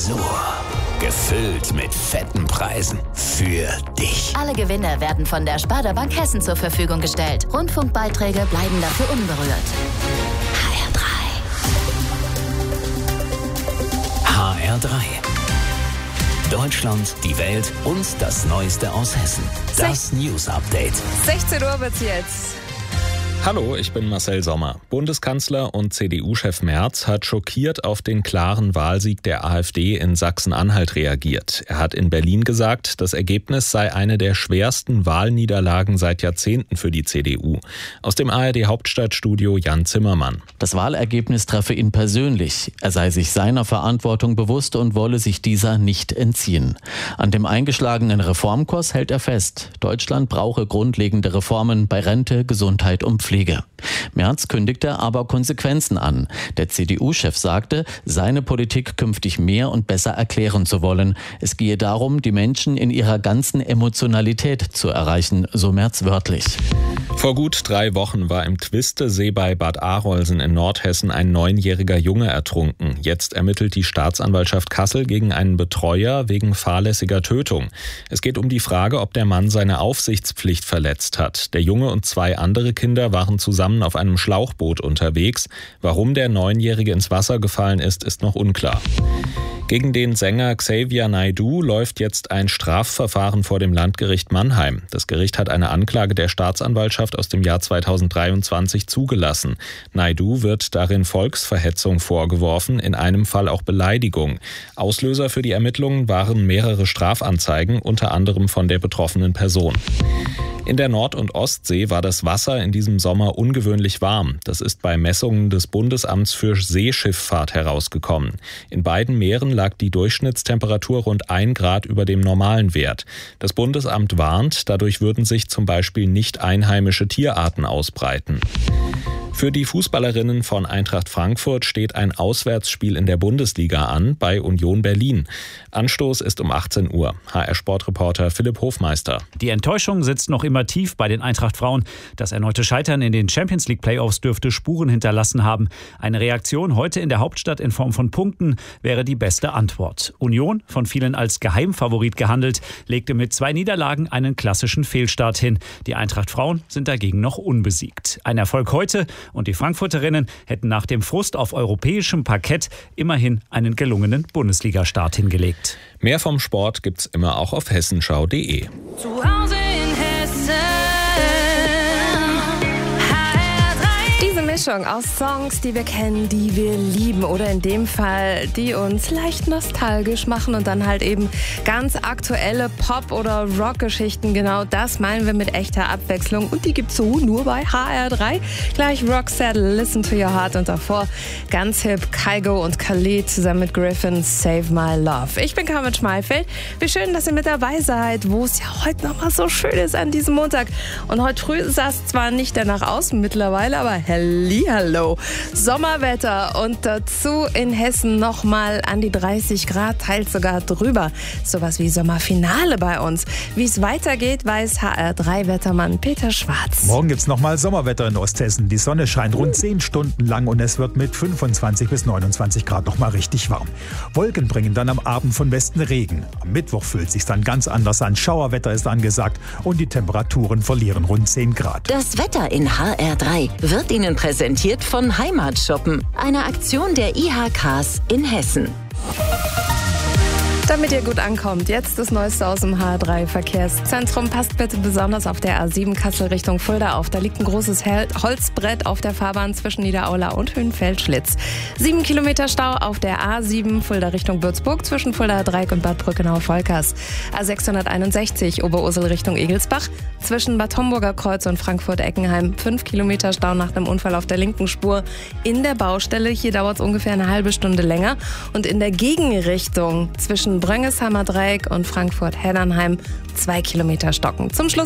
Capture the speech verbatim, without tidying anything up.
So, gefüllt mit fetten Preisen für dich. Alle Gewinne werden von der Sparda Bank Hessen zur Verfügung gestellt. Rundfunkbeiträge bleiben dafür unberührt. H R drei. H R drei. Deutschland, die Welt und das Neueste aus Hessen. Das News Update. sechzehn Uhr wird's jetzt. Hallo, ich bin Marcel Sommer. Bundeskanzler und C D U-Chef Merz hat schockiert auf den klaren Wahlsieg der AfD in Sachsen-Anhalt reagiert. Er hat in Berlin gesagt, das Ergebnis sei eine der schwersten Wahlniederlagen seit Jahrzehnten für die C D U. Aus dem A R D-Hauptstadtstudio Jan Zimmermann. Das Wahlergebnis treffe ihn persönlich. Er sei sich seiner Verantwortung bewusst und wolle sich dieser nicht entziehen. An dem eingeschlagenen Reformkurs hält er fest. Deutschland brauche grundlegende Reformen bei Rente, Gesundheit und Pflege. Merz kündigte aber Konsequenzen an. Der C D U-Chef sagte, seine Politik künftig mehr und besser erklären zu wollen. Es gehe darum, die Menschen in ihrer ganzen Emotionalität zu erreichen, so Merz wörtlich. Vor gut drei Wochen war im Twistesee bei Bad Arolsen in Nordhessen ein neunjähriger Junge ertrunken. Jetzt ermittelt die Staatsanwaltschaft Kassel gegen einen Betreuer wegen fahrlässiger Tötung. Es geht um die Frage, ob der Mann seine Aufsichtspflicht verletzt hat. Der Junge und zwei andere Kinder waren zusammen auf einem Schlauchboot unterwegs. Warum der Neunjährige ins Wasser gefallen ist, ist noch unklar. Gegen den Sänger Xavier Naidoo läuft jetzt ein Strafverfahren vor dem Landgericht Mannheim. Das Gericht hat eine Anklage der Staatsanwaltschaft aus dem Jahr zweitausenddreiundzwanzig zugelassen. Naidoo wird darin Volksverhetzung vorgeworfen, in einem Fall auch Beleidigung. Auslöser für die Ermittlungen waren mehrere Strafanzeigen, unter anderem von der betroffenen Person. In der Nord- und Ostsee war das Wasser in diesem Sommer ungewöhnlich warm. Das ist bei Messungen des Bundesamts für Seeschifffahrt herausgekommen. In beiden Meeren lag die Durchschnittstemperatur rund ein Grad über dem normalen Wert. Das Bundesamt warnt, dadurch würden sich zum Beispiel nicht einheimische Tierarten ausbreiten. Für die Fußballerinnen von Eintracht Frankfurt steht ein Auswärtsspiel in der Bundesliga an bei Union Berlin. Anstoß ist um achtzehn Uhr. H R-Sportreporter Philipp Hofmeister. Die Enttäuschung sitzt noch immer tief bei den Eintracht-Frauen. Das erneute Scheitern in den Champions-League-Playoffs dürfte Spuren hinterlassen haben. Eine Reaktion heute in der Hauptstadt in Form von Punkten wäre die beste Antwort. Union, von vielen als Geheimfavorit gehandelt, legte mit zwei Niederlagen einen klassischen Fehlstart hin. Die Eintracht-Frauen sind dagegen noch unbesiegt. Ein Erfolg heute und die Frankfurterinnen hätten nach dem Frust auf europäischem Parkett immerhin einen gelungenen Bundesliga-Start hingelegt. Mehr vom Sport gibt's immer auch auf hessenschau punkt de. Zu Hause in Hessen. Diese Mischung aus Songs, die wir kennen, die wir lieben oder in dem Fall, die uns leicht nostalgisch machen und dann halt eben ganz aktuelle Pop- oder Rock-Geschichten. Genau das meinen wir mit echter Abwechslung und die gibt's so nur bei H R drei. Gleich Roxette, Listen to Your Heart und davor ganz hip Kygo und Khalid zusammen mit Griffin, Save My Love. Ich bin Carmen Schmeifeld. Wie schön, dass ihr mit dabei seid, wo es ja heute nochmal so schön ist an diesem Montag. Und heute früh sah es zwar nicht danach aus mittlerweile, aber Hallihallo. Sommerwetter und dazu in Hessen nochmal an die dreißig Grad, teils sogar drüber. Sowas wie Sommerfinale bei uns. Wie es weitergeht, weiß H R drei Wettermann Peter Schwarz. Morgen gibt's nochmal Sommerwetter in Osthessen. Die Sonne scheint rund zehn Stunden lang und es wird mit fünfundzwanzig bis neunundzwanzig Grad nochmal richtig warm. Wolken bringen dann am Abend von Westen Regen. Am Mittwoch fühlt sich's dann ganz anders an. Schauerwetter ist angesagt und die Temperaturen verlieren rund zehn Grad. Das Wetter in H R drei wird Ihnen präsentiert von Heimatshoppen, eine Aktion der I H Ks in Hessen. Damit ihr gut ankommt, jetzt das Neueste aus dem H R drei Verkehrszentrum. Passt bitte besonders auf der A sieben Kassel Richtung Fulda auf. Da liegt ein großes Holzbrett auf der Fahrbahn zwischen Niederaula und Höhenfeld-Schlitz. Sieben Kilometer Stau auf der A sieben Fulda Richtung Würzburg zwischen Fulda Dreieck und Bad Brückenau-Volkers. A sechshunderteinundsechzig Oberursel Richtung Egelsbach zwischen Bad Homburger Kreuz und Frankfurt-Eckenheim. Fünf Kilometer Stau nach dem Unfall auf der linken Spur in der Baustelle. Hier dauert es ungefähr eine halbe Stunde länger. Und in der Gegenrichtung zwischen Bröngesheimer Dreieck und Frankfurt-Heddernheim zwei Kilometer stocken. Zum Schluss